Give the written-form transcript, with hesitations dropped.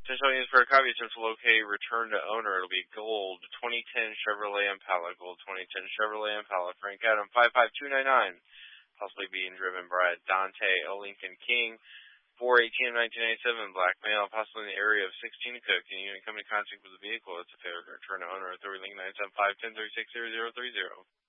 Potential use for a copy since locate return to owner. It'll be gold. 2010 Chevrolet Impala. Gold 2010 Chevrolet Impala. Frank Adam 55299. Possibly being driven by Dante O. Lincoln King. 4/18/1987. Black male. Possibly in the area of 16 Cook. Any unit come in contact with the vehicle. It's a failure to return to owner. Authority link 975-1036-0030.